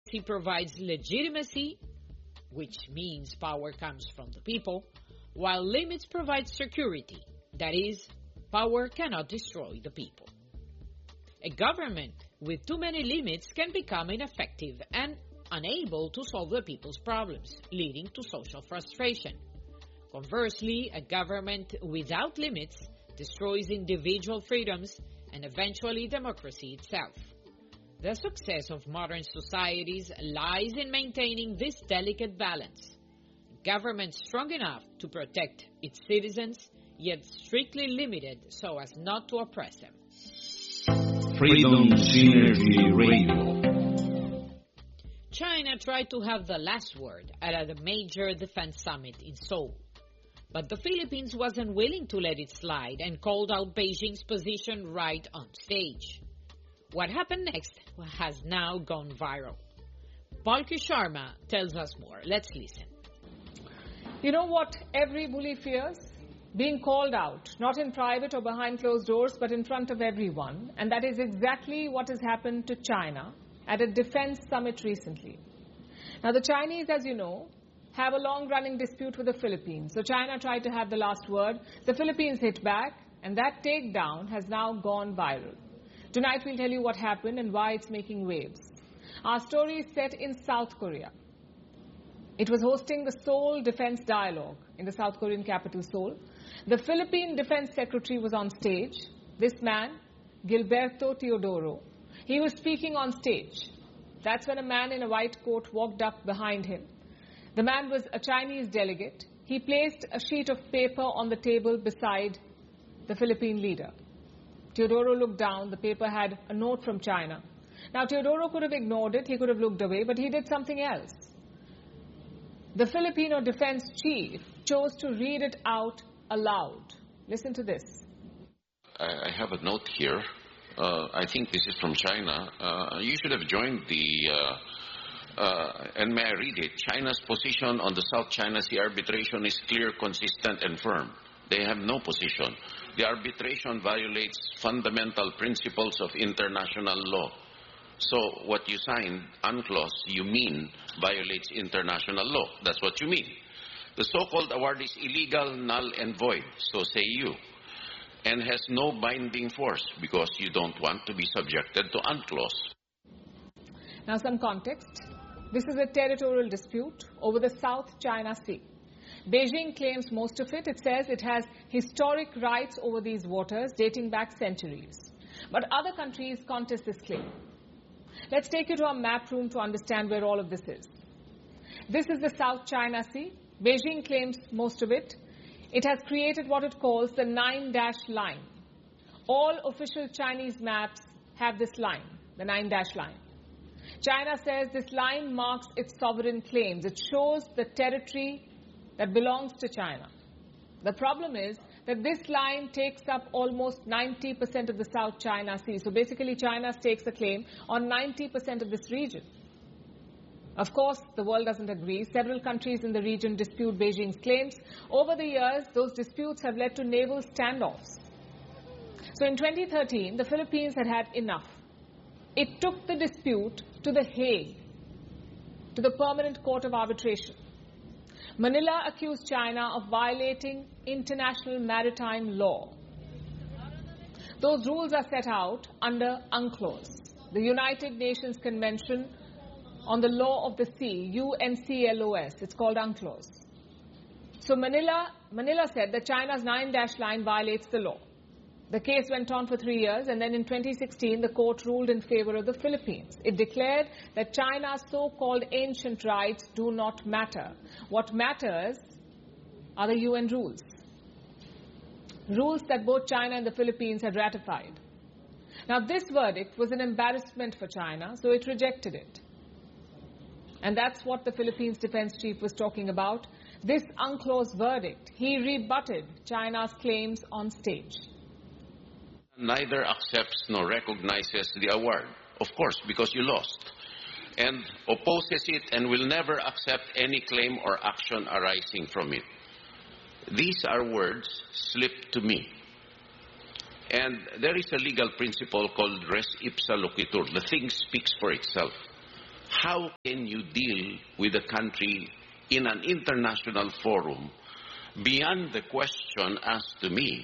democracy provides legitimacy, which means power comes from the people, while limits provide security, that is, power cannot destroy the people. A government with too many limits can become ineffective and unable to solve the people's problems, leading to social frustration. Conversely, a government without limits destroys individual freedoms and eventually democracy itself. The success of modern societies lies in maintaining this delicate balance. Governments strong enough to protect its citizens, yet strictly limited so as not to oppress them. Freedom Synergy Radio. China tried to have the last word at a major defense summit in Seoul. But the Philippines wasn't willing to let it slide and called out Beijing's position right on stage. What happened next has now gone viral. Palki Sharma tells us more. Let's listen. You know what every bully fears? Being called out, not in private or behind closed doors, but in front of everyone. And that is exactly what has happened to China at a defense summit recently. Now, the Chinese, as you know, have a long-running dispute with the Philippines. So China tried to have the last word. The Philippines hit back, and that takedown has now gone viral. Tonight, we'll tell you what happened and why it's making waves. Our story is set in South Korea. It was hosting the Seoul Defense Dialogue in the South Korean capital, Seoul. The Philippine Defense Secretary was on stage. This man, Gilberto Teodoro, he was speaking on stage. That's when a man in a white coat walked up behind him. The man was a Chinese delegate. He placed a sheet of paper on the table beside the Philippine leader. Teodoro looked down. The paper had a note from China. Now, Teodoro could have ignored it. He could have looked away, but he did something else. The Filipino defense chief chose to read it out aloud. Listen to this. I have a note here. I think this is from China. You should have joined and may I read it? China's position on the South China Sea arbitration is clear, consistent, and firm. They have no position. The arbitration violates fundamental principles of international law. So what you signed, UNCLOS, you mean violates international law. That's what you mean. The so-called award is illegal, null, and void, so say you, and has no binding force because you don't want to be subjected to UNCLOS. Now some context. This is a territorial dispute over the South China Sea. Beijing claims most of it. It says it has historic rights over these waters dating back centuries. But other countries contest this claim. Let's take you to a map room to understand where all of this is. This is the South China Sea. Beijing claims most of it. It has created what it calls the 9-dash line. All official Chinese maps have this line, the 9-dash line. China says this line marks its sovereign claims. It shows the territory that belongs to China. The problem is that this line takes up almost 90% of the South China Sea. So basically, China stakes a claim on 90% of this region. Of course, the world doesn't agree. Several countries in the region dispute Beijing's claims. Over the years, those disputes have led to naval standoffs. So in 2013, the Philippines had had enough. It took the dispute to The Hague, to the Permanent Court of Arbitration. Manila accused China of violating international maritime law. Those rules are set out under UNCLOS, the United Nations Convention on the Law of the Sea, UNCLOS. It's called UNCLOS. So Manila said that China's 9-dash line violates the law. The case went on for 3 years, and then in 2016, the court ruled in favor of the Philippines. It declared that China's so-called ancient rights do not matter. What matters are the UN rules. Rules that both China and the Philippines had ratified. Now, this verdict was an embarrassment for China, so it rejected it. And that's what the Philippines defense chief was talking about. This UNCLOS verdict, he rebutted China's claims on stage. Neither accepts nor recognizes the award, of course, because you lost, and opposes it and will never accept any claim or action arising from it. These are words slipped to me. And there is a legal principle called res ipsa loquitur. The thing speaks for itself. how can you deal with a country in an international forum beyond the question asked to me,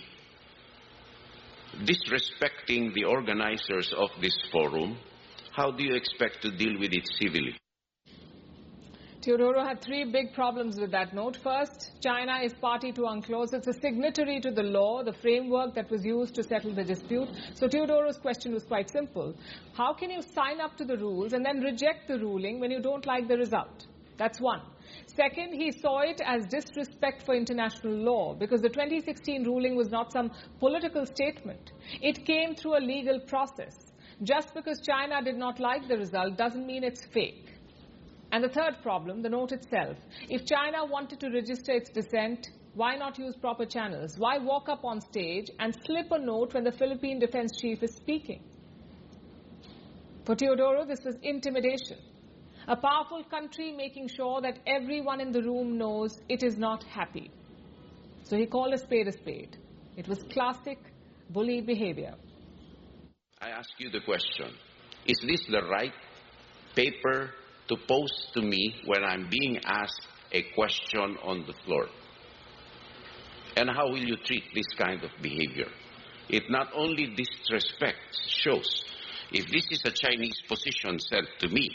disrespecting the organizers of this forum? How do you expect to deal with it civilly? Teodoro had three big problems with that note. First, China is party to UNCLOS. It's a signatory to the law, the framework that was used to settle the dispute. So Teodoro's question was quite simple. How can you sign up to the rules and then reject the ruling when you don't like the result? That's one. Second, he saw it as disrespect for international law because the 2016 ruling was not some political statement. It came through a legal process. Just because China did not like the result doesn't mean it's fake. And the third problem, the note itself. If China wanted to register its dissent, why not use proper channels? Why walk up on stage and slip a note when the Philippine defense chief is speaking? For Teodoro, this was intimidation. A powerful country making sure that everyone in the room knows it is not happy. So he called a spade a spade. It was classic bully behavior. I ask you the question, is this the right paper to post to me when I'm being asked a question on the floor? And how will you treat this kind of behavior? It not only disrespects, shows, if this is a Chinese position sent to me,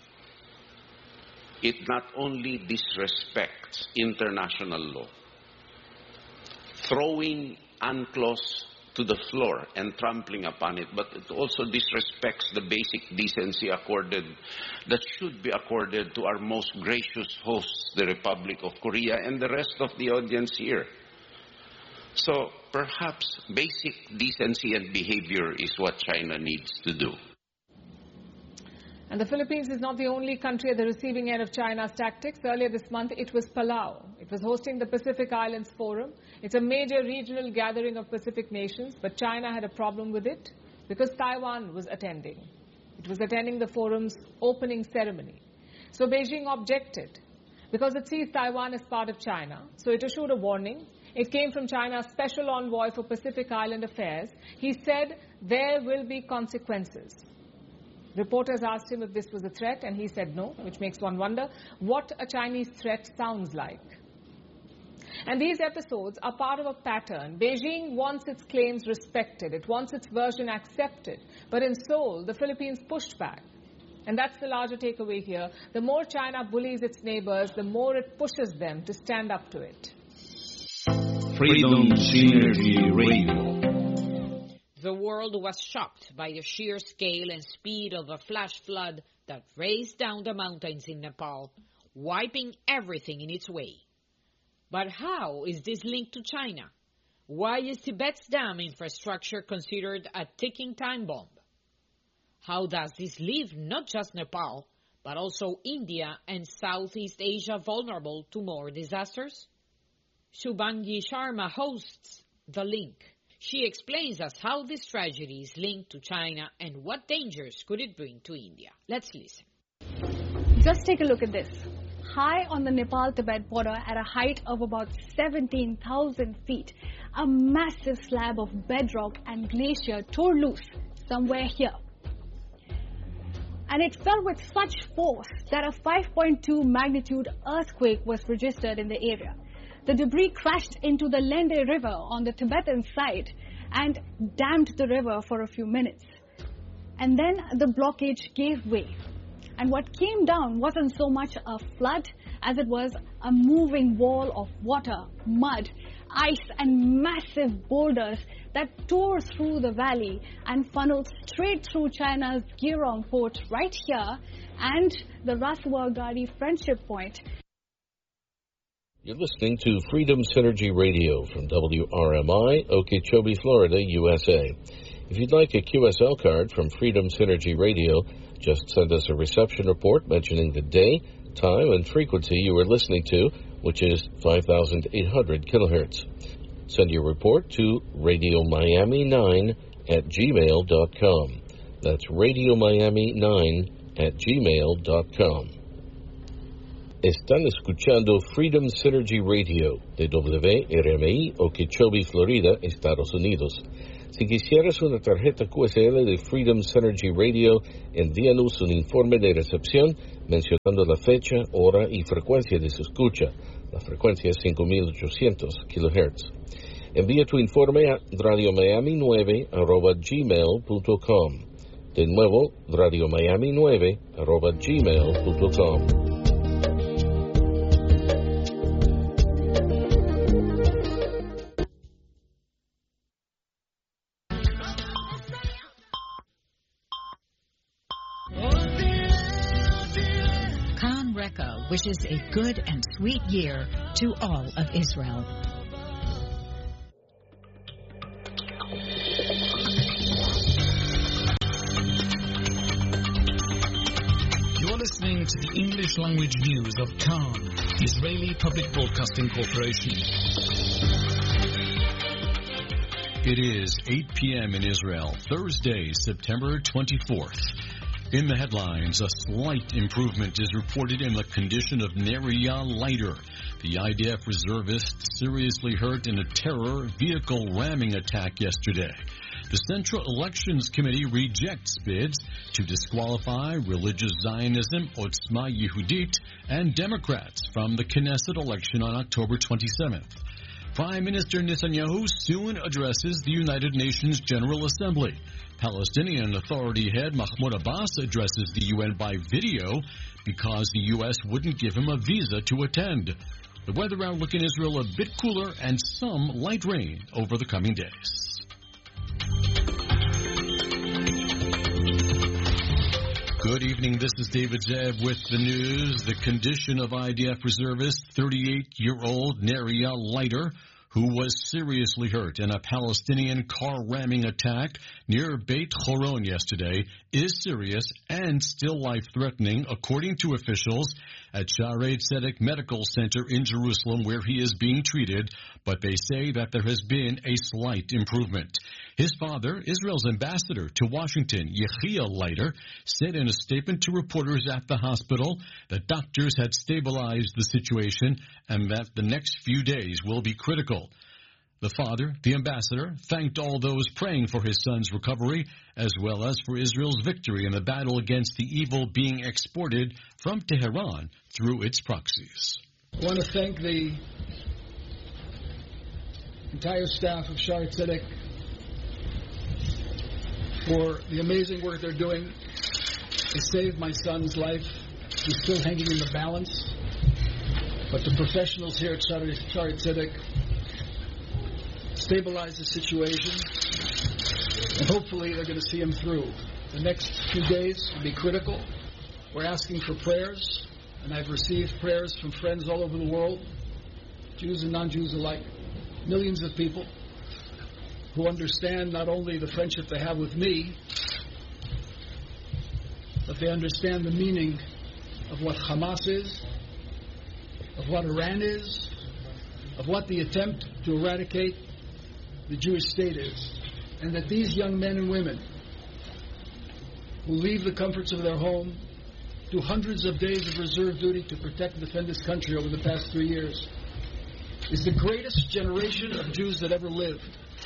it not only disrespects international law, throwing UNCLOS to the floor and trampling upon it, but it also disrespects the basic decency that should be accorded to our most gracious hosts, the Republic of Korea, and the rest of the audience here. So perhaps basic decency and behavior is what China needs to do. And the Philippines is not the only country at the receiving end of China's tactics. Earlier this month, it was Palau. It was hosting the Pacific Islands Forum. It's a major regional gathering of Pacific nations, but China had a problem with it because Taiwan was attending. It was attending the forum's opening ceremony. So Beijing objected because it sees Taiwan as part of China. So it issued a warning. It came from China's special envoy for Pacific Island Affairs. He said there will be consequences. Reporters asked him if this was a threat, and he said no, which makes one wonder what a Chinese threat sounds like. And these episodes are part of a pattern. Beijing wants its claims respected. It wants its version accepted. But in Seoul, the Philippines pushed back. And that's the larger takeaway here. The more China bullies its neighbors, the more it pushes them to stand up to it. Freedom Synergy Radio. The world was shocked by the sheer scale and speed of a flash flood that raced down the mountains in Nepal, wiping everything in its way. But how is this linked to China? Why is Tibet's dam infrastructure considered a ticking time bomb? How does this leave not just Nepal, but also India and Southeast Asia vulnerable to more disasters? Shubhangi Sharma hosts The Link. She explains us how this tragedy is linked to China and what dangers could it bring to India. Let's listen. Just take a look at this. High on the Nepal-Tibet border at a height of about 17,000 feet, a massive slab of bedrock and glacier tore loose somewhere here. And it fell with such force that a 5.2 magnitude earthquake was registered in the area. The debris crashed into the Lende River on the Tibetan side and dammed the river for a few minutes. And then the blockage gave way. And what came down wasn't so much a flood as it was a moving wall of water, mud, ice and massive boulders that tore through the valley and funneled straight through China's Girong port right here and the Rasuwa Gadi Friendship Point. You're listening to Freedom Synergy Radio from WRMI, Okeechobee, Florida, USA. If you'd like a QSL card from Freedom Synergy Radio, just send us a reception report mentioning the day, time, and frequency you are listening to, which is 5,800 kilohertz. Send your report to radiomiami9@gmail.com. That's radiomiami9@gmail.com. Están escuchando Freedom Synergy Radio de WRMI, Okeechobee, Florida, Estados Unidos. Si quisieras una tarjeta QSL de Freedom Synergy Radio, envíanos un informe de recepción mencionando la fecha, hora y frecuencia de su escucha. La frecuencia es 5800 kHz. Envía tu informe a radiomiami9@gmail.com. De nuevo, radiomiami9@gmail.com. Wishes a good and sweet year to all of Israel. You're listening to the English language news of Khan, Israeli Public Broadcasting Corporation. It is 8 p.m. in Israel, Thursday, September 24th. In the headlines, a slight improvement is reported in the condition of Neria Leiter, the IDF reservist seriously hurt in a terror vehicle ramming attack yesterday. The Central Elections Committee rejects bids to disqualify religious Zionism, Otzma Yehudit, and Democrats from the Knesset election on October 27th. Prime Minister Netanyahu soon addresses the United Nations General Assembly. Palestinian Authority head Mahmoud Abbas addresses the UN by video because the U.S. wouldn't give him a visa to attend. The weather outlook in Israel a bit cooler and some light rain over the coming days. Good evening, this is David Zeb with the news. The condition of IDF reservist 38-year-old Neria Leiter, who was seriously hurt in a Palestinian car ramming attack near Beit Horon yesterday, is serious and still life-threatening, according to officials at Shaarei Tzedek Medical Center in Jerusalem, where he is being treated, but they say that there has been a slight improvement. His father, Israel's ambassador to Washington, Yechiel Leiter, said in a statement to reporters at the hospital that doctors had stabilized the situation and that the next few days will be critical. The father, the ambassador, thanked all those praying for his son's recovery, as well as for Israel's victory in the battle against the evil being exported from Tehran through its proxies. I want to thank the entire staff of Shaarei Tzedek for the amazing work they're doing. They saved my son's life. He's still hanging in the balance. But the professionals here at Shaarei Tzedek stabilize the situation, and hopefully they're going to see him through. The next few days will be critical. We're asking for prayers, and I've received prayers from friends all over the world, Jews and non-Jews alike, millions of people who understand not only the friendship they have with me, but they understand the meaning of what Hamas is, of what Iran is, of what the attempt to eradicate the Jewish state is, and that these young men and women who leave the comforts of their home, do hundreds of days of reserve duty to protect and defend this country over the past 3 years, is the greatest generation of Jews that ever lived.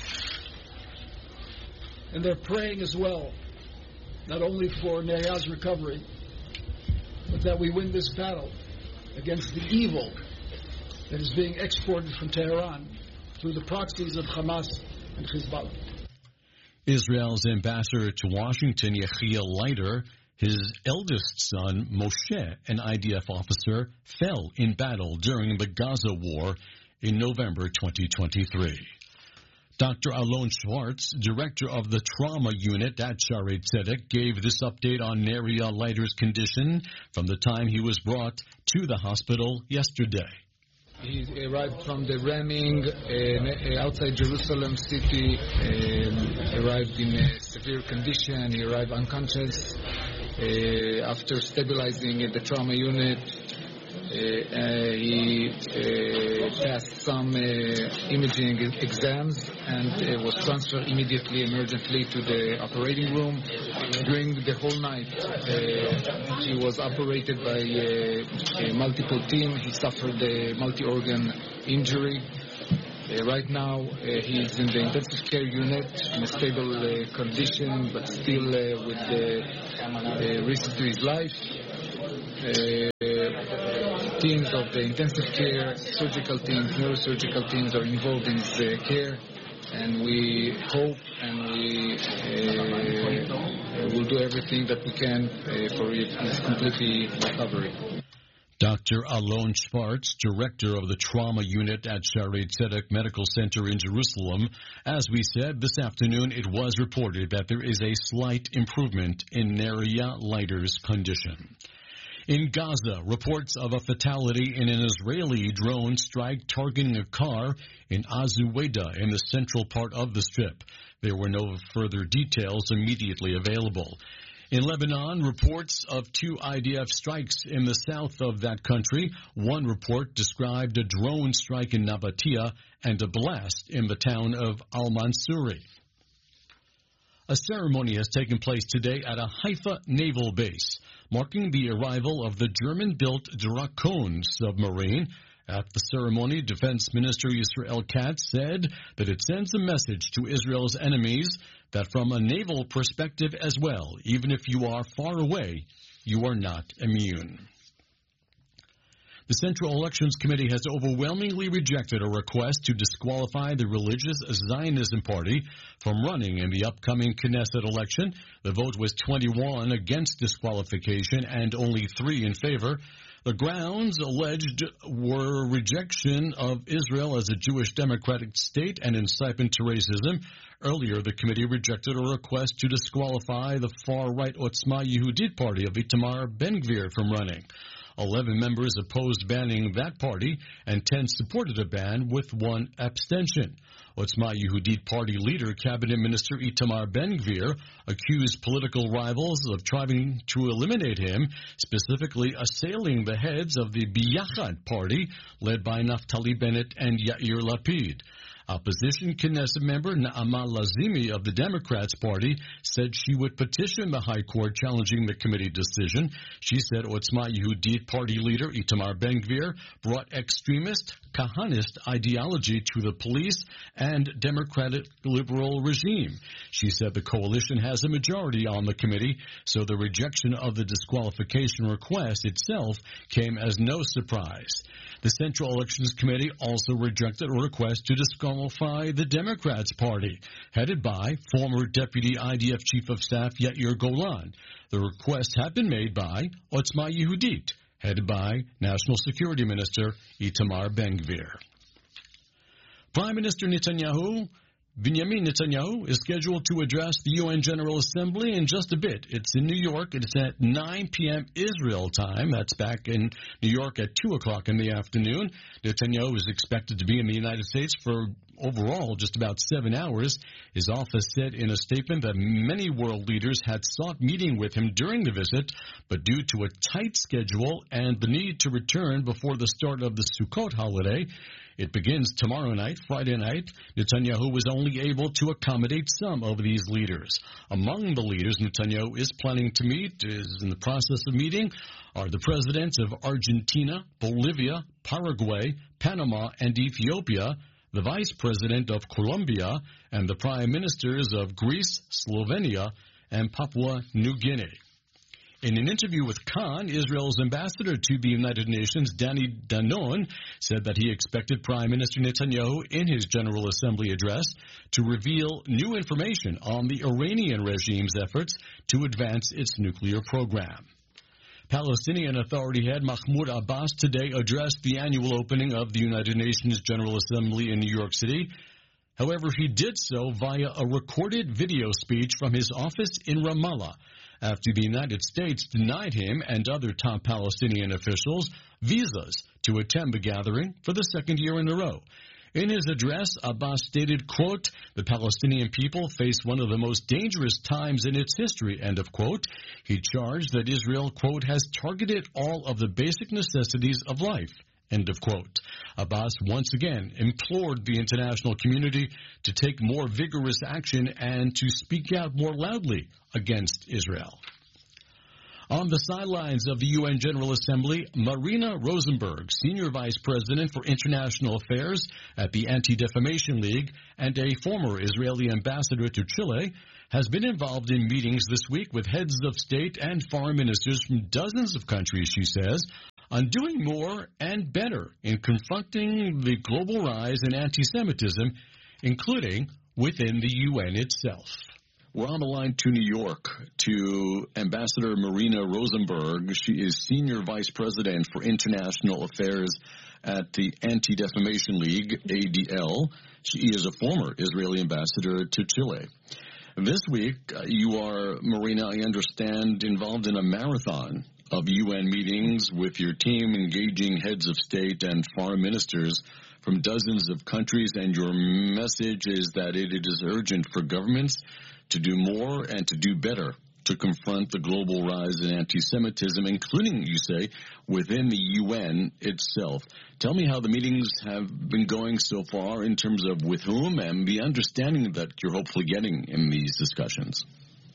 And they're praying as well, not only for Neria's recovery, but that we win this battle against the evil that is being exported from Tehran through the proxies of Hamas and Hezbollah. Israel's ambassador to Washington, Yechiel Leiter, his eldest son, Moshe, an IDF officer, fell in battle during the Gaza war in November 2023. Dr. Alon Schwartz, director of the trauma unit at Shaarei Tzedek, gave this update on Neria Leiter's condition from the time he was brought to the hospital yesterday. He arrived from the ramming outside Jerusalem city, arrived in a severe condition. He arrived unconscious. After stabilizing at the trauma unit, he passed some imaging exams and was transferred immediately, emergently, to the operating room. During the whole night, he was operated by a multiple team. He suffered a multi-organ injury. Right now, he's in the intensive care unit in a stable condition, but still with risk to his life. Teams of the intensive care, surgical teams, neurosurgical teams are involved in his care, and we hope and we will do everything that we can for his complete recovery. Dr. Alon Schwartz, director of the trauma unit at Shaarei Tzedek Medical Center in Jerusalem. As we said, this afternoon it was reported that there is a slight improvement in Neria Leiter's condition. In Gaza, reports of a fatality in an Israeli drone strike targeting a car in Azuweda in the central part of the Strip. There were no further details immediately available. In Lebanon, reports of 2 IDF strikes in the south of that country. One report described a drone strike in Nabatea and a blast in the town of Al-Mansuri. A ceremony has taken place today at a Haifa naval base, marking the arrival of the German-built Drakon submarine. At the ceremony, Defense Minister Israel Katz said that it sends a message to Israel's enemies that from a naval perspective as well, even if you are far away, you are not immune. The Central Elections Committee has overwhelmingly rejected a request to disqualify the religious Zionism Party from running in the upcoming Knesset election. The vote was 21 against disqualification and only 3 in favor. The grounds alleged were rejection of Israel as a Jewish democratic state and incitement to racism. Earlier, the committee rejected a request to disqualify the far-right Otzma Yehudit party of Itamar Ben-Gvir from running. 11 members opposed banning that party, and 10 supported a ban with 1 abstention. Otzma Yehudit party leader, Cabinet Minister Itamar Ben-Gvir, accused political rivals of trying to eliminate him, specifically assailing the heads of the Biyachad party, led by Naftali Bennett and Yair Lapid. Opposition Knesset member Naama Lazimi of the Democrats Party said she would petition the High Court challenging the committee decision. She said Otzma Yehudit party leader Itamar Ben-Gvir brought extremist, Kahanist ideology to the police and democratic liberal regime. She said the coalition has a majority on the committee, so the rejection of the disqualification request itself came as no surprise. The Central Elections Committee also rejected a request to disqualify the Democrats Party, headed by former Deputy IDF Chief of Staff Yair Golan. The request had been made by Otzma Yehudit, headed by National Security Minister Itamar Ben-Gvir. Prime Minister Benjamin Netanyahu is scheduled to address the UN General Assembly in just a bit. It's in New York. It's at 9 p.m. Israel time. That's back in New York at 2 o'clock in the afternoon. Netanyahu is expected to be in the United States for overall just about 7 hours. His office said in a statement that many world leaders had sought meeting with him during the visit, but due to a tight schedule and the need to return before the start of the Sukkot holiday, it begins tomorrow night, Friday night. Netanyahu was only able to accommodate some of these leaders. Among the leaders Netanyahu is planning to meet, is in the process of meeting, are the presidents of Argentina, Bolivia, Paraguay, Panama, and Ethiopia, the vice president of Colombia, and the prime ministers of Greece, Slovenia, and Papua New Guinea. In an interview with Khan, Israel's ambassador to the United Nations, Danny Danon, said that he expected Prime Minister Netanyahu in his General Assembly address to reveal new information on the Iranian regime's efforts to advance its nuclear program. Palestinian Authority head Mahmoud Abbas today addressed the annual opening of the United Nations General Assembly in New York City. However, he did so via a recorded video speech from his office in Ramallah, after the United States denied him and other top Palestinian officials visas to attend the gathering for the second year in a row. In his address, Abbas stated, quote, "The Palestinian people face one of the most dangerous times in its history," end of quote. He charged that Israel, quote, "has targeted all of the basic necessities of life," end of quote. Abbas once again implored the international community to take more vigorous action and to speak out more loudly against Israel. On the sidelines of the UN General Assembly, Marina Rosenberg, Senior Vice President for International Affairs at the Anti-Defamation League and a former Israeli ambassador to Chile, has been involved in meetings this week with heads of state and foreign ministers from dozens of countries, she says, on doing more and better in confronting the global rise in anti-Semitism, including within the UN itself. We're on the line to New York to Ambassador Marina Rosenberg. She is Senior Vice President for International Affairs at the Anti-Defamation League, ADL. She is a former Israeli ambassador to Chile. This week, you are, Marina, I understand, involved in a marathon of UN meetings with your team, engaging heads of state and foreign ministers from dozens of countries, and your message is that it is urgent for governments to do more and to do better to confront the global rise in anti-Semitism, including, you say, within the UN itself. Tell me how the meetings have been going so far in terms of with whom and the understanding that you're hopefully getting in these discussions.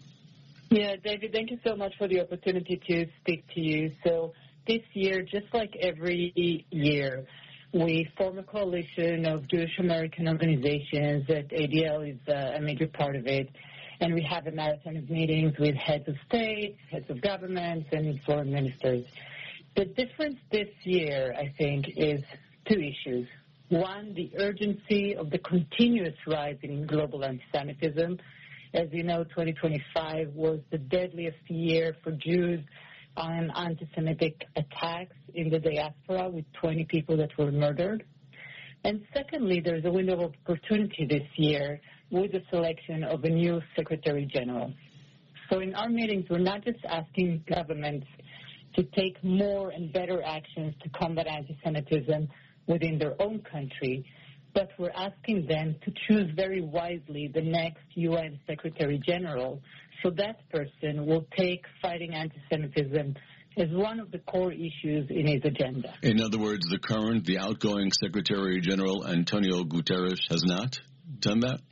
Yeah, David, thank you so much for the opportunity to speak to you. So this year, just like every year, we form a coalition of Jewish American organizations that ADL is a major part of it. And we have a marathon of meetings with heads of state, heads of governments, and foreign ministers. The difference this year, I think, is two issues. One, the urgency of the continuous rise in global anti-Semitism. As you know, 2025 was the deadliest year for Jews on anti-Semitic attacks in the diaspora, with 20 people that were murdered. And secondly, there's a window of opportunity this year with the selection of a new Secretary General. So in our meetings, we're not just asking governments to take more and better actions to combat anti-Semitism within their own country, but we're asking them to choose very wisely the next UN Secretary General, so that person will take fighting anti-Semitism as one of the core issues in his agenda. In other words, the outgoing Secretary General Antonio Guterres has not done that?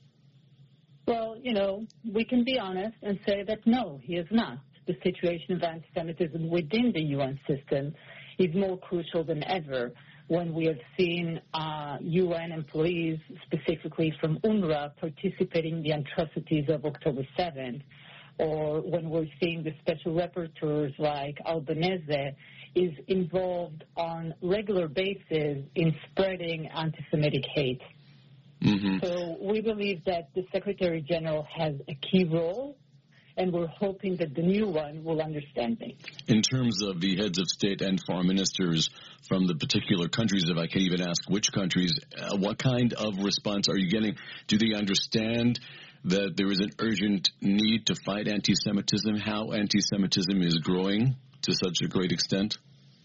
Well, we can be honest and say that no, he is not. The situation of anti-Semitism within the UN system is more crucial than ever when we have seen UN employees, specifically from UNRWA, participating in the atrocities of October 7th, or when we're seeing the special rapporteurs like Albanese is involved on regular basis in spreading anti-Semitic hate. Mm-hmm. So we believe that the Secretary General has a key role, and we're hoping that the new one will understand it. In terms of the heads of state and foreign ministers from the particular countries, if I can even ask which countries, what kind of response are you getting? Do they understand that there is an urgent need to fight anti-Semitism, how anti-Semitism is growing to such a great extent?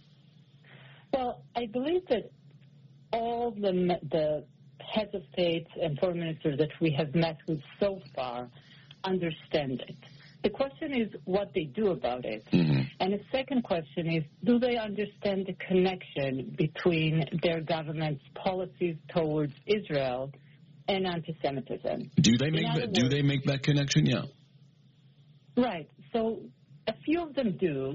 Well, I believe that all the heads of state and foreign ministers that we have met with so far understand it. The question is what they do about it. Mm-hmm. And the second question is, do they understand the connection between their government's policies towards Israel and anti-Semitism? Do they make that connection? Yeah. Right. So a few of them do.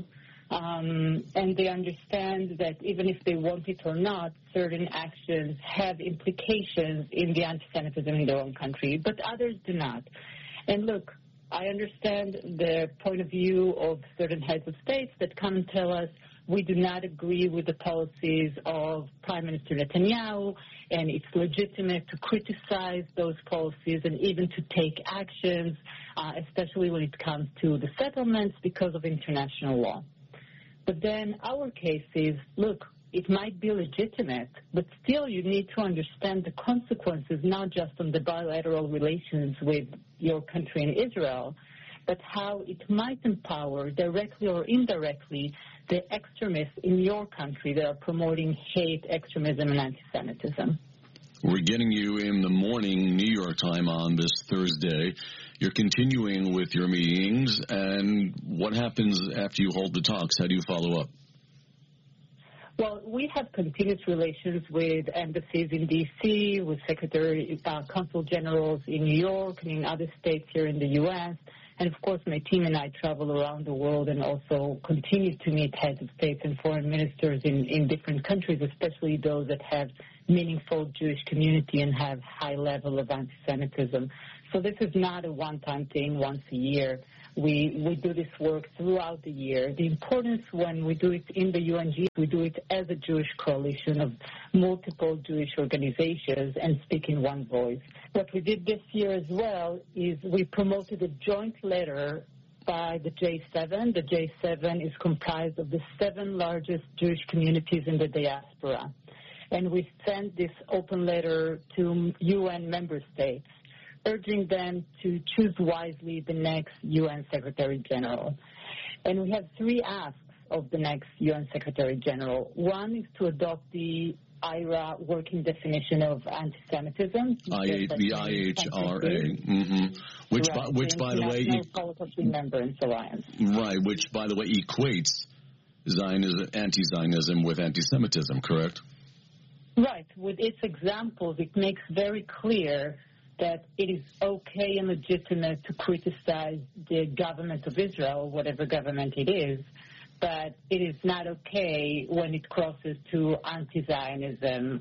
And they understand that even if they want it or not, certain actions have implications in the anti-Semitism in their own country, but others do not. And look, I understand the point of view of certain heads of states that come and tell us we do not agree with the policies of Prime Minister Netanyahu, and it's legitimate to criticize those policies and even to take actions, especially when it comes to the settlements because of international law. But then our case is, look, it might be legitimate, but still you need to understand the consequences, not just on the bilateral relations with your country and Israel, but how it might empower, directly or indirectly, the extremists in your country that are promoting hate, extremism, and anti-Semitism. We're getting you in the morning New York time on this Thursday. You're continuing with your meetings, and what happens after you hold the talks? How do you follow up? Well, we have continuous relations with embassies in D.C., with consul generals in New York and in other states here in the U.S., And, of course, my team and I travel around the world and also continue to meet heads of states and foreign ministers in different countries, especially those that have meaningful Jewish community and have high level of anti-Semitism. So this is not a one-time thing once a year. We do this work throughout the year. The importance when we do it in the UNG, we do it as a Jewish coalition of multiple Jewish organizations and speak in one voice. What we did this year as well is we promoted a joint letter by the J7. The J7 is comprised of the 7 largest Jewish communities in the diaspora. And we sent this open letter to UN member states, urging them to choose wisely the next UN Secretary General. And we have 3 asks of the next UN Secretary General. One is to adopt the IHRA working definition of anti-Semitism. The IHRA, which, right. by the way, Remembrance Alliance. Right, which, by the way, equates Zionism, anti-Zionism with anti-Semitism, correct? Right. With its examples, it makes very clear that it is okay and legitimate to criticize the government of Israel, whatever government it is, but it is not okay when it crosses to anti-Zionism,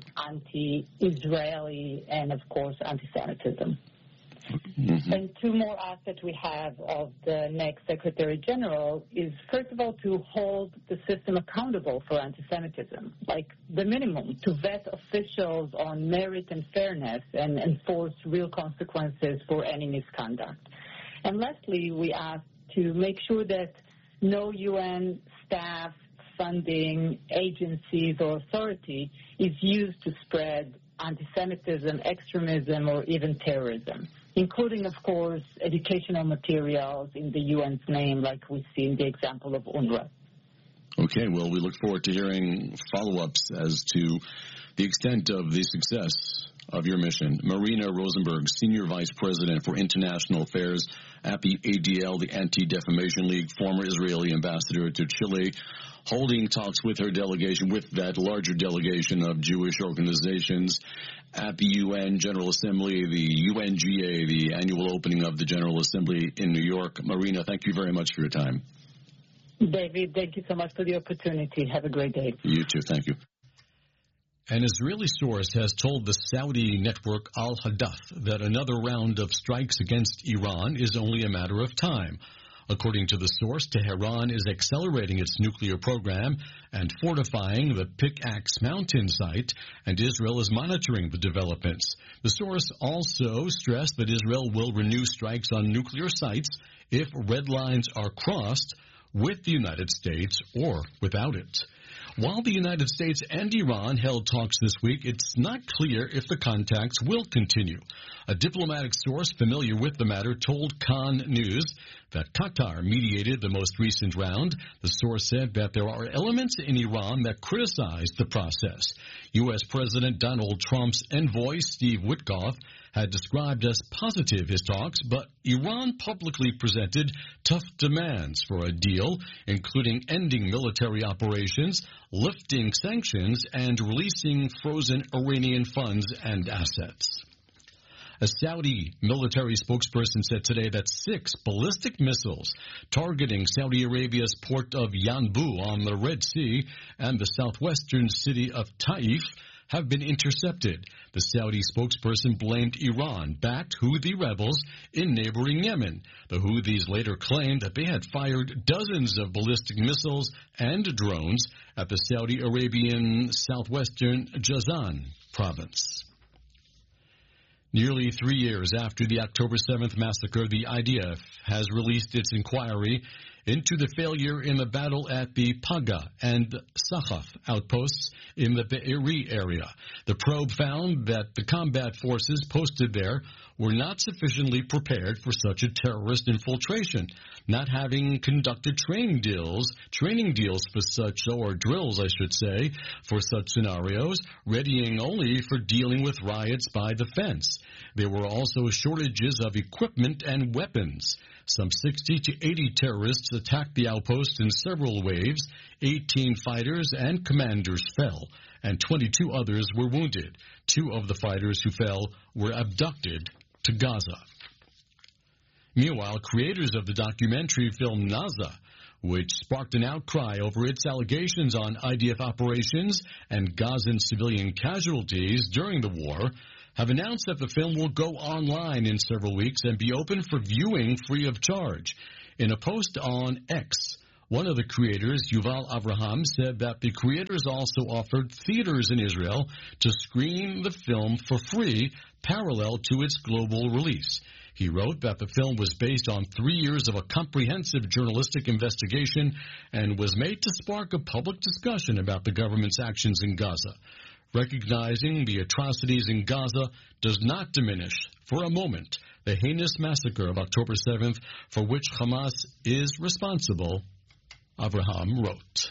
anti-Israeli, and, of course, anti-Semitism. Mm-hmm. And 2 more aspects we have of the next Secretary General is, first of all, to hold the system accountable for anti-Semitism, like the minimum, to vet officials on merit and fairness and enforce real consequences for any misconduct. And lastly, we ask to make sure that no UN staff, funding, agencies, or authority is used to spread anti-Semitism, extremism, or even terrorism, including, of course, educational materials in the UN's name, like we see in the example of UNRWA. Okay, well, we look forward to hearing follow-ups as to the extent of the success of your mission. Marina Rosenberg, Senior Vice President for International Affairs, ADL, the Anti-Defamation League, former Israeli ambassador to Chile, holding talks with her delegation, with that larger delegation of Jewish organizations, UN General Assembly, the UNGA, the annual opening of the General Assembly in New York. Marina, thank you very much for your time. David, thank you so much for the opportunity. Have a great day. You too. Thank you. An Israeli source has told the Saudi network Al Hadath that another round of strikes against Iran is only a matter of time. According to the source, Tehran is accelerating its nuclear program and fortifying the Pickaxe Mountain site, and Israel is monitoring the developments. The source also stressed that Israel will renew strikes on nuclear sites if red lines are crossed with the United States or without it. While the United States and Iran held talks this week, it's not clear if the contacts will continue. A diplomatic source familiar with the matter told Khan News that Qatar mediated the most recent round. The source said that there are elements in Iran that criticize the process. U.S. President Donald Trump's envoy, Steve Witkoff, had described as positive his talks, but Iran publicly presented tough demands for a deal, including ending military operations, lifting sanctions, and releasing frozen Iranian funds and assets. A Saudi military spokesperson said today that 6 ballistic missiles targeting Saudi Arabia's port of Yanbu on the Red Sea and the southwestern city of Taif have been intercepted. The Saudi spokesperson blamed Iran-backed Houthi rebels in neighboring Yemen. The Houthis later claimed that they had fired dozens of ballistic missiles and drones at the Saudi Arabian southwestern Jazan province. Nearly 3 years after the October 7th massacre, the IDF has released its inquiry into the failure in the battle at the Paga and Sakhaf outposts in the Be'eri area. The probe found that the combat forces posted there were not sufficiently prepared for such a terrorist infiltration, not having conducted training drills for such, or drills, I should say, for such scenarios, readying only for dealing with riots by the fence. There were also shortages of equipment and weapons. Some 60 to 80 terrorists attacked the outpost in several waves. 18 fighters and commanders fell, and 22 others were wounded. 2 of the fighters who fell were abducted to Gaza. Meanwhile, creators of the documentary film Naza, which sparked an outcry over its allegations on IDF operations and Gazan civilian casualties during the war, have announced that the film will go online in several weeks and be open for viewing free of charge. In a post on X, one of the creators, Yuval Avraham, said that the creators also offered theaters in Israel to screen the film for free, parallel to its global release. He wrote that the film was based on 3 years of a comprehensive journalistic investigation and was made to spark a public discussion about the government's actions in Gaza. Recognizing the atrocities in Gaza does not diminish for a moment the heinous massacre of October 7th, for which Hamas is responsible, Avraham wrote.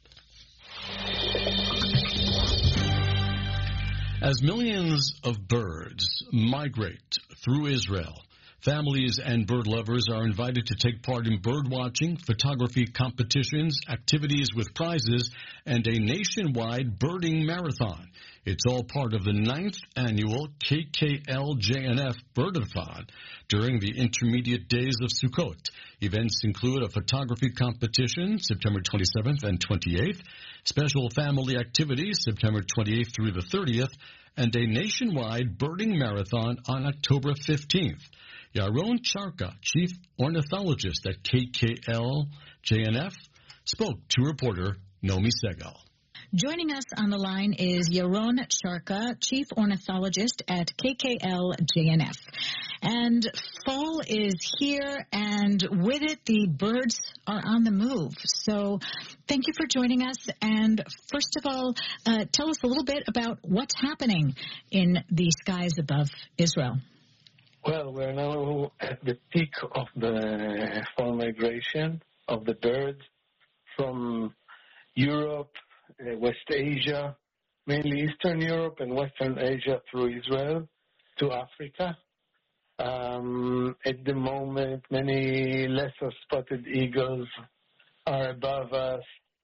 As millions of birds migrate through Israel, families and bird lovers are invited to take part in bird watching, photography competitions, activities with prizes, and a nationwide birding marathon. It's all part of the 9th annual KKL-JNF Birdathon during the intermediate days of Sukkot. Events include a photography competition, September 27th and 28th, special family activities, September 28th through the 30th, and a nationwide birding marathon on October 15th. Yaron Charka, chief ornithologist at KKL-JNF, spoke to reporter Nomi Segal. Joining us on the line is Yaron Charka, chief ornithologist at KKL-JNF. And fall is here, and with it, the birds are on the move. So thank you for joining us. And first of all, tell us a little bit about what's happening in the skies above Israel. Well, we're now at the peak of the fall migration of the birds from Europe, West Asia, mainly Eastern Europe and Western Asia through Israel to Africa. At the moment, many lesser spotted eagles are above us,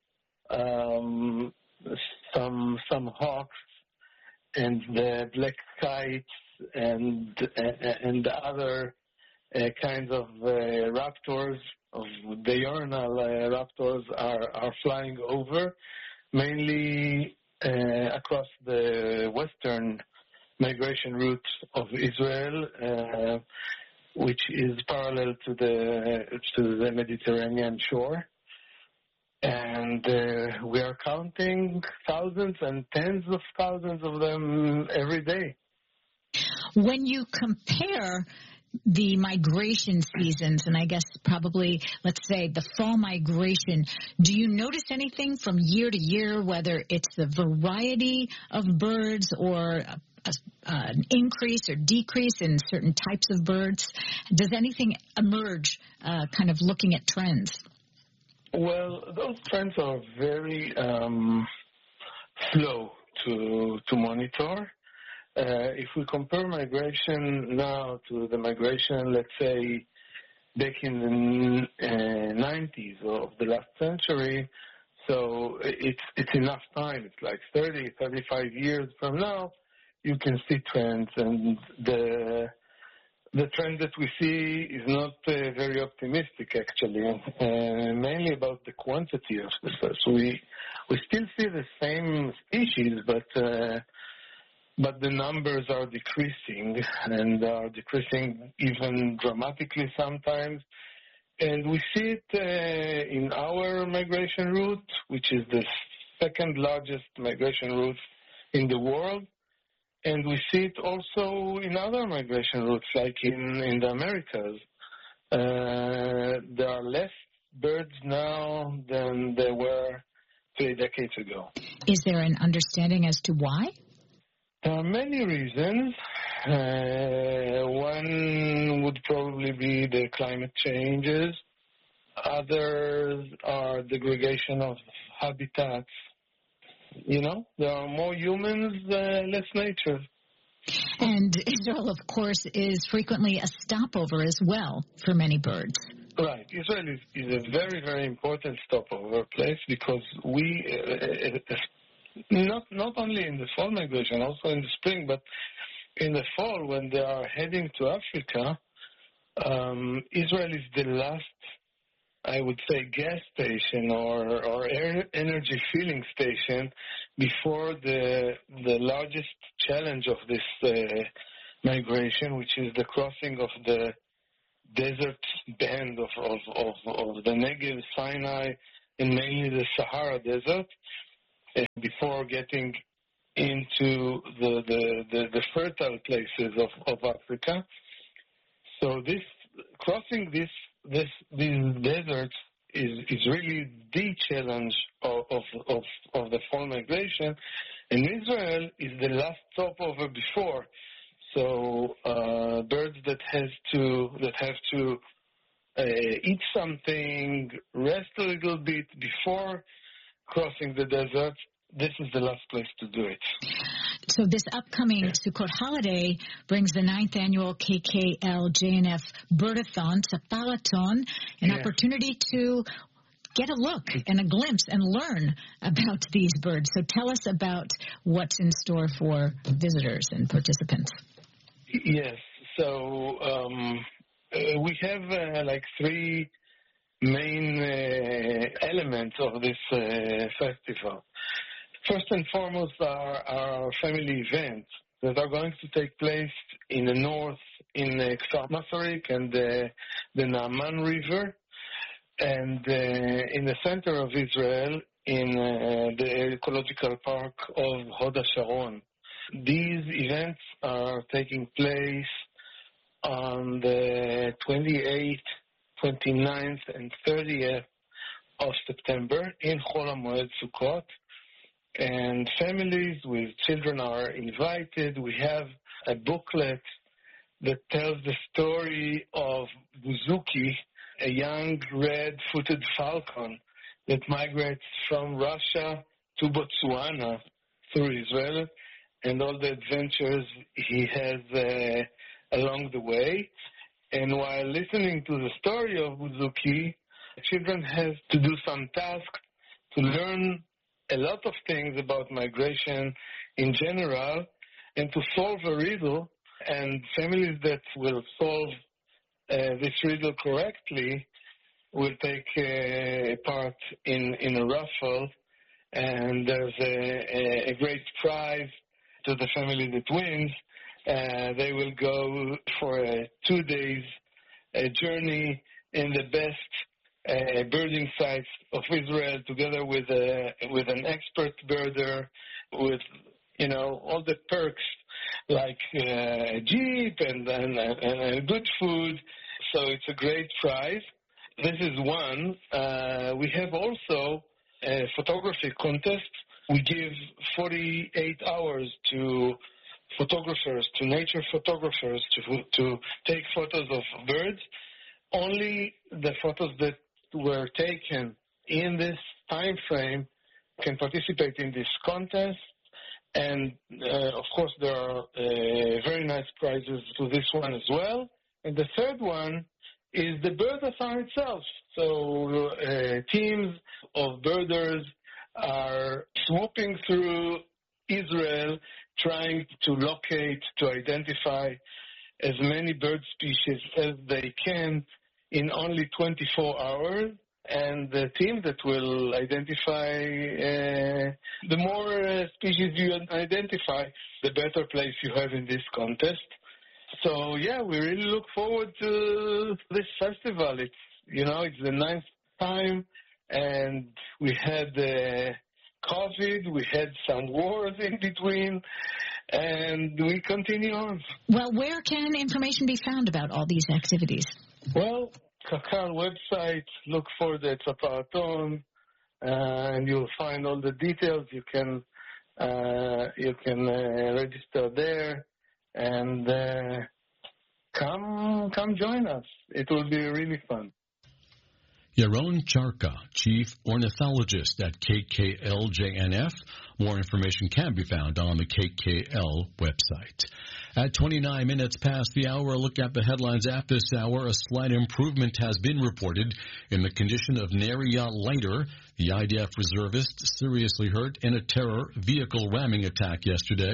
some hawks, and the black kites and other kinds of raptors, of diurnal raptors, are flying over, mainly across the western migration route of Israel, which is parallel to the Mediterranean shore. And we are counting thousands and tens of thousands of them every day. When you compare the migration seasons, and I guess probably, let's say, the fall migration, do you notice anything from year to year, whether it's the variety of birds or an increase or decrease in certain types of birds? Does anything emerge kind of looking at trends? Well, those trends are very slow to monitor. If we compare migration now to the migration, let's say, back in the 90s of the last century, so it's enough time. It's like 30, 35 years from now, you can see trends, and the trend that we see is not very optimistic, actually, mainly about the quantity of the fish. We still see the same species, but the numbers are decreasing, and are decreasing even dramatically sometimes. And we see it in our migration route, which is the second largest migration route in the world. And we see it also in other migration routes, like in the Americas. There are less birds now than there were 3 decades ago. Is there an understanding as to why? There are many reasons. One would probably be the climate changes. Others are degradation of habitats. You know, there are more humans, less nature. And Israel, of course, is frequently a stopover as well for many birds. Right. Israel is a very, very important stopover place because we, not only in the fall migration, also in the spring, but in the fall when they are heading to Africa, Israel is the last, I would say, gas station or energy filling station before the largest challenge of this migration, which is the crossing of the desert band of the Negev, Sinai, and mainly the Sahara Desert, before getting into the fertile places of Africa. So crossing these deserts is really the challenge of the fall migration, and Israel is the last stopover before. So birds that have to eat something, rest a little bit before crossing the desert, this is the last place to do it. So this upcoming Sukkot holiday brings the 9th annual KKL-JNF Birdathon, Tzapalaton, an opportunity to get a look and a glimpse and learn about these birds. So tell us about what's in store for visitors and participants. Yes. So we have like three main elements of this festival. First and foremost are our family events that are going to take place in the north, in Kfar Masaryk and the Naaman River, and in the center of Israel, in the ecological park of Hod HaSharon. These events are taking place on the 28th, 29th, and 30th of September in Chol HaMoed Sukkot. And families with children are invited. We have a booklet that tells the story of Buzuki, a young red-footed falcon that migrates from Russia to Botswana through Israel, and all the adventures he has along the way. And while listening to the story of Buzuki, children have to do some tasks to learn a lot of things about migration in general and to solve a riddle. And families that will solve this riddle correctly will take part in a raffle, and there's a great prize to the family that wins. They will go for a 2 days journey in the best birding sites of Israel, together with an expert birder, with all the perks like a jeep and good food. So it's a great prize. This is one. We have also a photography contest. We give 48 hours to photographers, to nature photographers, to take photos of birds. Only the photos that were taken in this time frame can participate in this contest. And, of course, there are very nice prizes to this one as well. And the third one is the birdathon itself. So teams of birders are swooping through Israel, trying to locate, to identify as many bird species as they can in only 24 hours. And the team that will identify, the more species you identify, the better place you have in this contest. So, yeah, we really look forward to this festival. It's the 9th time, and we had COVID, we had some wars in between, and we continue on. Well, where can information be found about all these activities? Well, Kakar website, look for the Tzapalaton, and you'll find all the details. You can register there, and come join us. It will be really fun. Yaron Charka, Chief Ornithologist at KKL-JNF. More information can be found on the KKL website. At 29 minutes past the hour, a look at the headlines at this hour. A slight improvement has been reported in the condition of Neria Leiter, the IDF reservist seriously hurt in a terror vehicle ramming attack yesterday.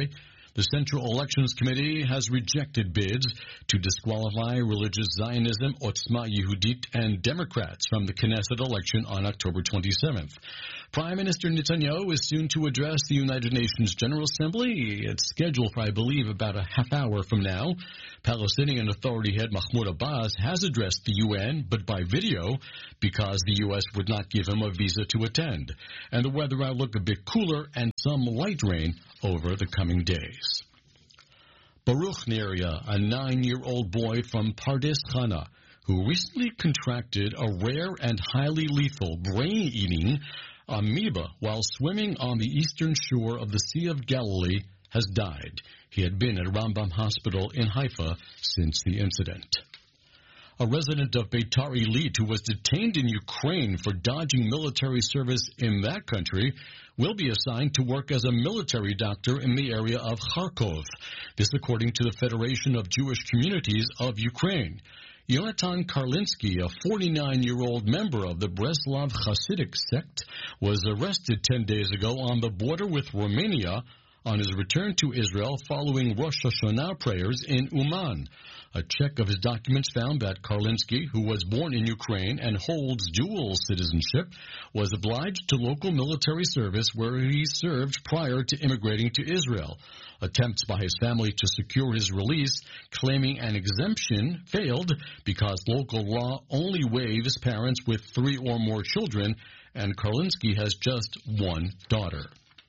The Central Elections Committee has rejected bids to disqualify Religious Zionism, Otzma Yehudit, and Democrats from the Knesset election on October 27th. Prime Minister Netanyahu is soon to address the United Nations General Assembly. It's scheduled for, I believe, about a half hour from now. Palestinian Authority head Mahmoud Abbas has addressed the UN, but by video, because the U.S. would not give him a visa to attend. And the weather outlook a bit cooler and some light rain over the coming days. Baruch Neria, a 9-year-old boy from Pardes Chana, who recently contracted a rare and highly lethal brain-eating amoeba while swimming on the eastern shore of the Sea of Galilee, has died. He had been at Rambam Hospital in Haifa since the incident. A resident of Beitar Illit who was detained in Ukraine for dodging military service in that country will be assigned to work as a military doctor in the area of Kharkov. This according to the Federation of Jewish Communities of Ukraine. Yonatan Karlinsky, a 49-year-old member of the Breslov Hasidic sect, was arrested 10 days ago on the border with Romania on his return to Israel following Rosh Hashanah prayers in Uman. A check of his documents found that Karlinsky, who was born in Ukraine and holds dual citizenship, was obliged to local military service where he served prior to immigrating to Israel. Attempts by his family to secure his release, claiming an exemption, failed because local law only waives parents with 3 or more children, and Karlinsky has just one daughter.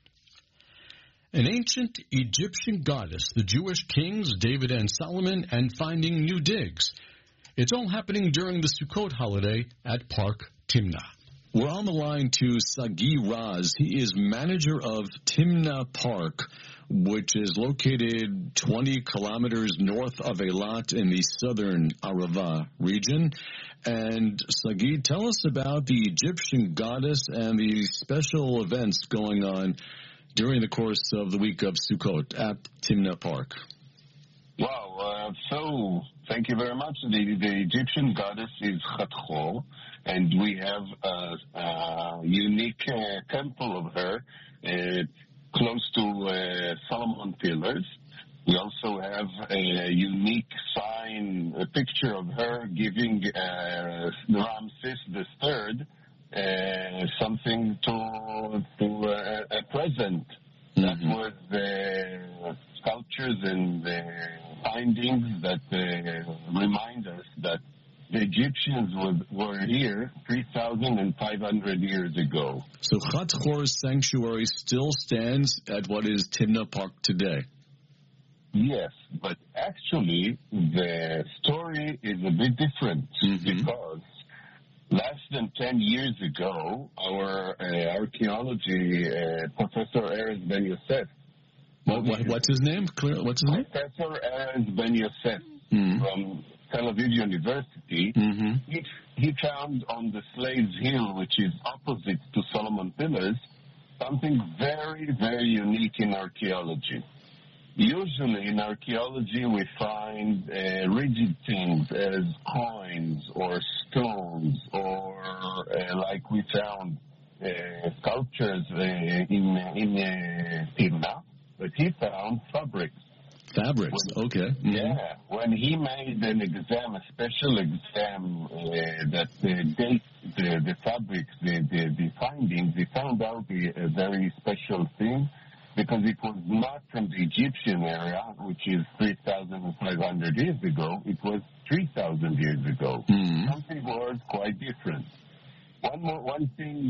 An ancient Egyptian goddess, the Jewish kings David and Solomon, and finding new digs. It's all happening during the Sukkot holiday at Park Timna. We're on the line to Sagi Raz. He is manager of Timna Park, which is located 20 kilometers north of Eilat in the southern Arava region. And Sagi, tell us about the Egyptian goddess and the special events going on during the course of the week of Sukkot at Timna Park. Wow, so thank you very much. The Egyptian goddess is Hathor, and we have a unique temple of her close to Solomon Pillars. We also have a unique sign, a picture of her giving Ramses III something to a present. That was sculptures and findings that remind us that the Egyptians were here 3,500 years ago. So Hathor's sanctuary still stands at what is Timna Park today? Yes, but actually the story is a bit different because less than 10 years ago, our archaeology Professor Erez Ben Yosef. What's his name? Professor Erez Ben Yosef from Tel Aviv University. He found on the Slaves Hill, which is opposite to Solomon Pillars, something very, very unique in archaeology. Usually in archaeology we find rigid things as coins or stones or like we found sculptures in Timna, but he found fabrics. Fabrics, okay. Yeah, when he made an exam, a special exam that dates the fabrics, the findings, he found out a very special thing, because it was not from the Egyptian area, which is 3,500 years ago. It was 3,000 years ago. Something was quite different. One thing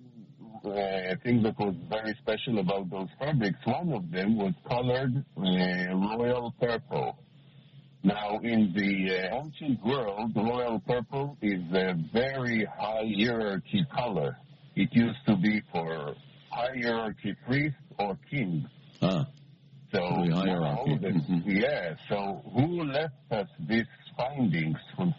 that was very special about those fabrics, one of them was colored royal purple. Now, in the ancient world, royal purple is a very high hierarchy color. It used to be for high hierarchy priests or kings. So hierarchy. So who left us these findings from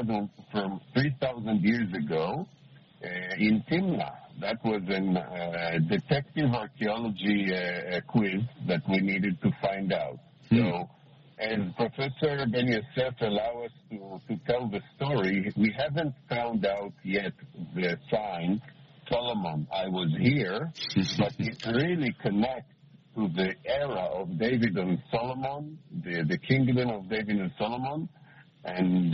3,000 years ago in Timna? That was a detective archaeology quiz that we needed to find out. So, as Professor Ben Yosef allows us to tell the story, we haven't found out yet the sign, Solomon, I was here, but it really connects to the era of David and Solomon, the kingdom of David and Solomon. And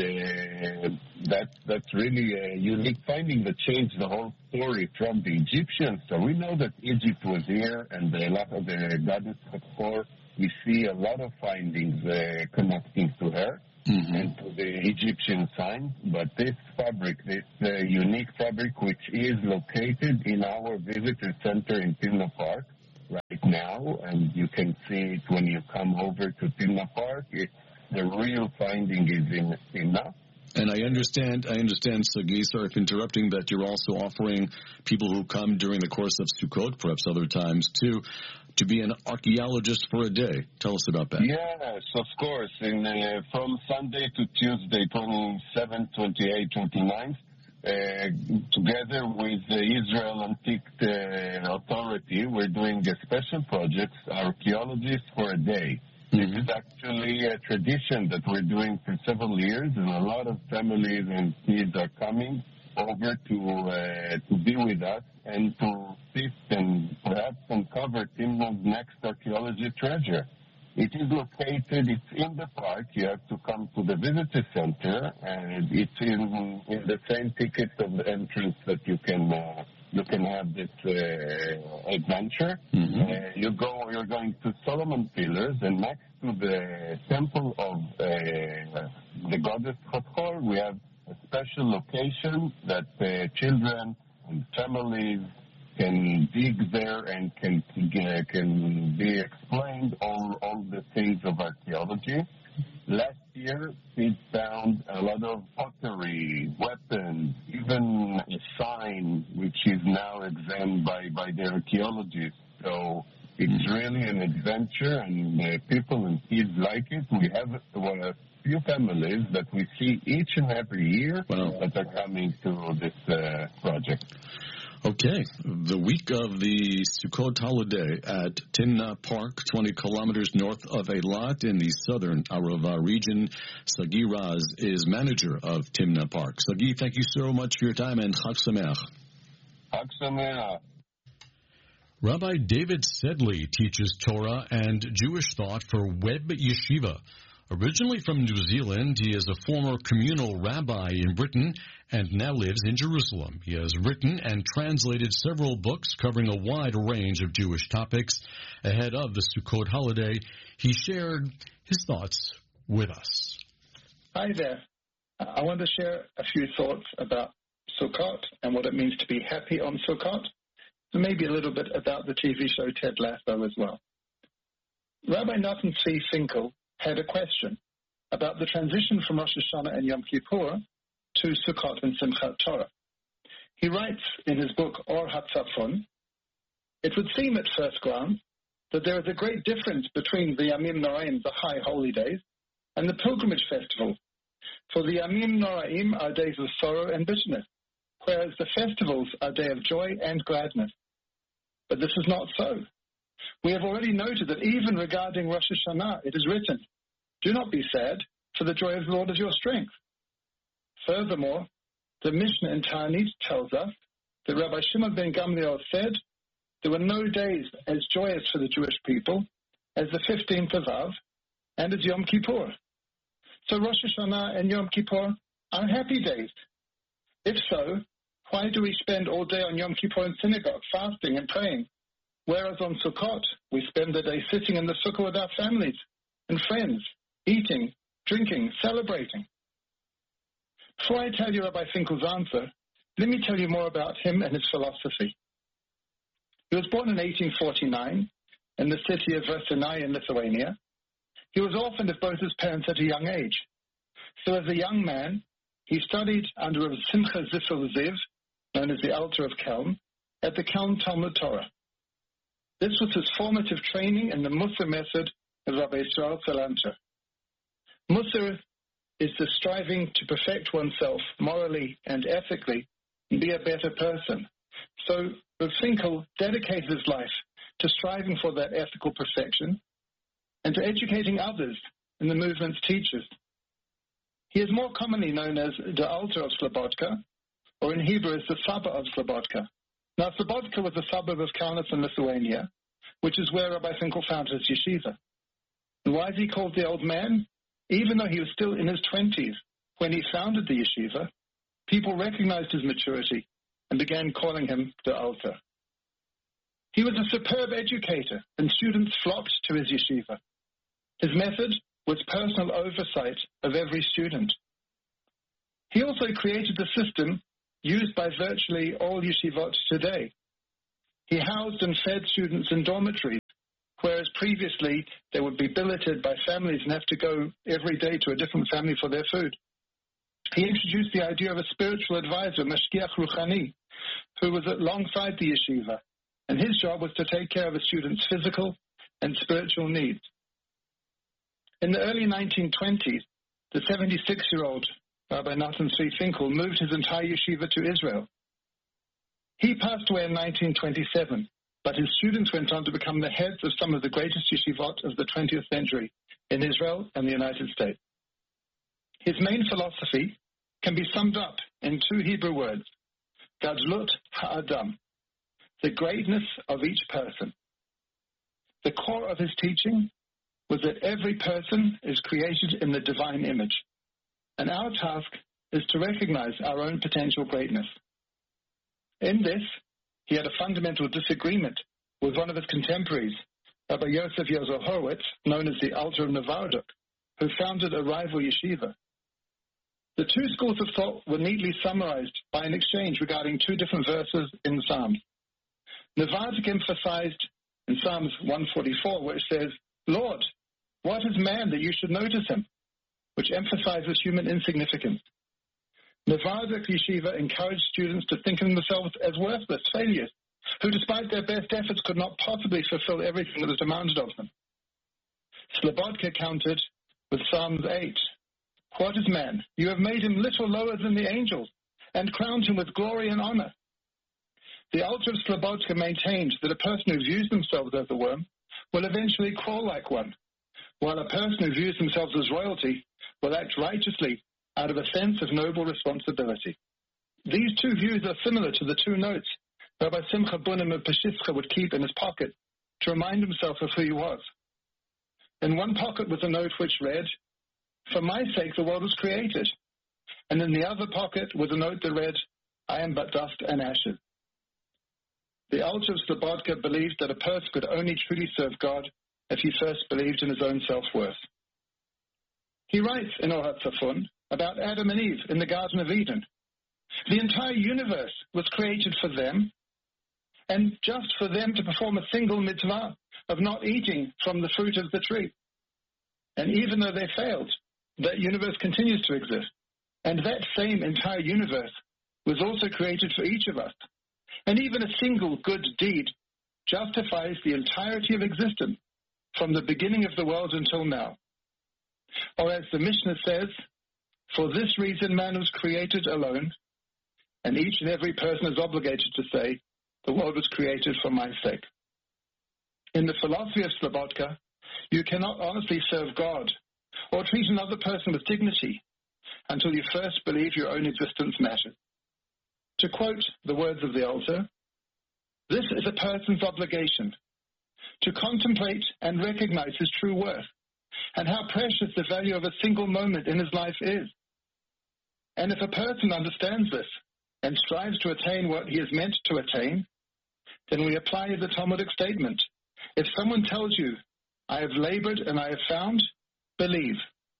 that's really a unique finding that changed the whole story from the Egyptians. So we know that Egypt was here, and the goddess Hathor, we see a lot of findings connecting to her and to the Egyptian signs. But this fabric, this unique fabric, which is located in our visitor center in Timna Park right now, and you can see it when you come over to Timna Park, the real finding is in Timna. And I understand, Sagi, sorry for interrupting, that you're also offering people who come during the course of Sukkot, perhaps other times too, to be an archaeologist for a day. Tell us about that. Yes, of course. From Sunday to Tuesday, 27, 28, 29, together with the Israel Antique Authority, we're doing a special project, Archaeologists for a Day. This is actually a tradition that we're doing for several years, and a lot of families and kids are coming over to be with us and to sit and perhaps uncover Timna's next archaeology treasure. It is located, it's in the park. You have to come to the visitor center, and it's in the same ticket of the entrance that you can have this adventure. You're going to Solomon Pillars, and next to the temple of the goddess Hathor, we have a special location that children and families can dig there and can be explained all the things of archaeology. Last year, we found a lot of pottery, weapons, even a sign which is now examined by the archaeologists. So it's really an adventure, and people and kids like it. We have a few families that we see each and every year that are coming to this project. Okay, the week of the Sukkot holiday at Timna Park, 20 kilometers north of Eilat in the southern Arava region. Sagi Raz is manager of Timna Park. Sagi, thank you so much for your time, and Chag Sameach. Chag Sameach. Rabbi David Sedley teaches Torah and Jewish thought for Web Yeshiva. Originally from New Zealand, he is a former communal rabbi in Britain and now lives in Jerusalem. He has written and translated several books covering a wide range of Jewish topics. Ahead of the Sukkot holiday, he shared his thoughts with us. Hi there. I want to share a few thoughts about Sukkot and what it means to be happy on Sukkot, and maybe a little bit about the TV show Ted Lasso as well. Rabbi Nathan C. Finkel had a question about the transition from Rosh Hashanah and Yom Kippur to Sukkot and Simchat Torah. He writes in his book Or HaTzafon, it would seem at first glance that there is a great difference between the Yamim Noraim, the high holy days, and the pilgrimage festival. For the Yamim Noraim are days of sorrow and bitterness, whereas the festivals are a day of joy and gladness. But this is not so. We have already noted that even regarding Rosh Hashanah, it is written, do not be sad, for the joy of the Lord is your strength. Furthermore, the Mishnah in Ta'anit tells us that Rabbi Shimon ben Gamliel said there were no days as joyous for the Jewish people as the 15th of Av and as Yom Kippur. So Rosh Hashanah and Yom Kippur are happy days. If so, why do we spend all day on Yom Kippur in synagogue, fasting and praying, whereas on Sukkot we spend the day sitting in the sukkah with our families and friends, eating, drinking, celebrating? Before I tell you Rabbi Finkel's answer, let me tell you more about him and his philosophy. He was born in 1849 in the city of Versenai in Lithuania. He was orphaned of both his parents at a young age. So as a young man, he studied under Rav Simcha Ziffer Ziv, known as the Alter of Kelm, at the Kelm Talmud Torah. This was his formative training in the Musar method of Rabbi Yisrael Salanter. Musar is the striving to perfect oneself morally and ethically and be a better person. So Rav Finkel dedicated his life to striving for that ethical perfection and to educating others in the movement's teachers. He is more commonly known as the Alter of Slobodka, or in Hebrew as the Saba of Slobodka. Now, Slobodka was a suburb of Kaunas in Lithuania, which is where Rabbi Finkel founded his yeshiva. And why is he called the old man? Even though he was still in his 20s when he founded the yeshiva, people recognized his maturity and began calling him the Alter. He was a superb educator, and students flocked to his yeshiva. His method was personal oversight of every student. He also created the system used by virtually all yeshivot today. He housed and fed students in dormitories, whereas previously they would be billeted by families and have to go every day to a different family for their food. He introduced the idea of a spiritual advisor, Mashgiach Ruchani, who was alongside the yeshiva, and his job was to take care of a student's physical and spiritual needs. In the early 1920s, the 76-year-old Rabbi Nathan Tzvi Finkel moved his entire yeshiva to Israel. He passed away in 1927, but his students went on to become the heads of some of the greatest yeshivot of the 20th century in Israel and the United States. His main philosophy can be summed up in two Hebrew words, Gadlut Ha'adam, the greatness of each person. The core of his teaching was that every person is created in the divine image, and our task is to recognize our own potential greatness. In this, he had a fundamental disagreement with one of his contemporaries, Rabbi Yosef Yozel Horowitz, known as the Alter of Novardok, who founded a rival yeshiva. The two schools of thought were neatly summarized by an exchange regarding two different verses in the Psalms. Novardok emphasized in Psalms 144, where it says, Lord, what is man that you should notice him? Which emphasizes human insignificance. Novardok Yeshiva encouraged students to think of themselves as worthless failures, who despite their best efforts could not possibly fulfill everything that was demanded of them. Slobodka countered with Psalms 8. What is man? You have made him little lower than the angels, and crowned him with glory and honor. The Alter of Slobodka maintained that a person who views themselves as a worm will eventually crawl like one, while a person who views themselves as royalty will act righteously out of a sense of noble responsibility. These two views are similar to the two notes Rabbi Simcha Bunim of Peshizka would keep in his pocket to remind himself of who he was. In one pocket was a note which read, For my sake the world was created. And in the other pocket was a note that read, I am but dust and ashes. The Alter of Slobodka believed that a person could only truly serve God if he first believed in his own self-worth. He writes in Or HaTzafon about Adam and Eve in the Garden of Eden. The entire universe was created for them, and just for them to perform a single mitzvah of not eating from the fruit of the tree. And even though they failed, that universe continues to exist. And that same entire universe was also created for each of us. And even a single good deed justifies the entirety of existence from the beginning of the world until now. Or as the Mishnah says, for this reason man was created alone, and each and every person is obligated to say, the world was created for my sake. In the philosophy of Slobodka, you cannot honestly serve God or treat another person with dignity until you first believe your own existence matters. To quote the words of the Alter, this is a person's obligation, to contemplate and recognize his true worth and how precious the value of a single moment in his life is. And if a person understands this and strives to attain what he is meant to attain, then we apply the Talmudic statement. If someone tells you, I have labored and I have found, believe.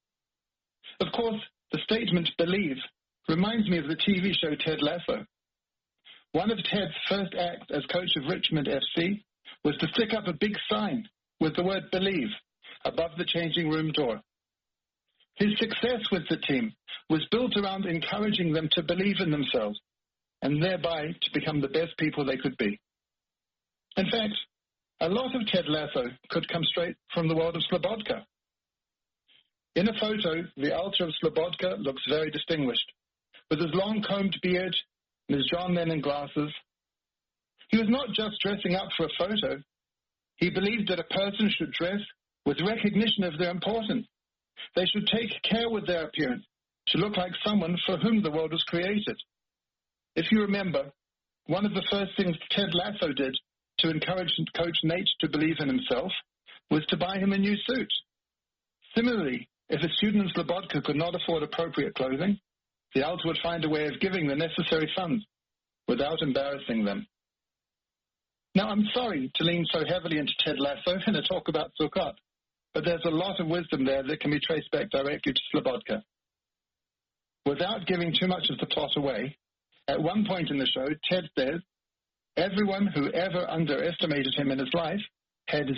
Of course, the statement believe reminds me of the TV show Ted Lasso. One of Ted's first acts as coach of Richmond FC was to stick up a big sign with the word believe above the changing room door. His success with the team was built around encouraging them to believe in themselves and thereby to become the best people they could be. In fact, a lot of Ted Lasso could come straight from the world of Slobodka. In a photo, the Alter of Slobodka looks very distinguished, with his long combed beard and his John Lennon glasses. He was not just dressing up for a photo. He believed that a person should dress with recognition of their importance. They should take care with their appearance to look like someone for whom the world was created. If you remember, one of the first things Ted Lasso did to encourage Coach Nate to believe in himself was to buy him a new suit. Similarly, if a student in Slobodka could not afford appropriate clothing, the Owls would find a way of giving the necessary funds without embarrassing them. Now, I'm sorry to lean so heavily into Ted Lasso in a talk about Sukkot, but there's a lot of wisdom there that can be traced back directly to Slobodka. Without giving too much of the plot away, at one point in the show, Ted says, everyone who ever underestimated him in his life had